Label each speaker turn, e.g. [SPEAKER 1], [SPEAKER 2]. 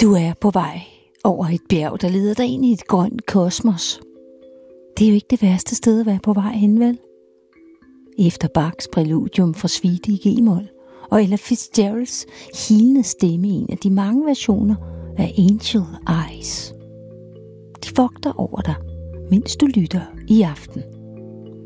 [SPEAKER 1] Du er på vej over et bjerg, der leder dig ind i et grønt kosmos. Det er jo ikke det værste sted at være på vej hen, vel? Efter Bachs præludium for suite i G-mol og Ella Fitzgeralds hilende stemme i en af de mange versioner af Angel Eyes. De vogter over dig, mens du lytter i aften.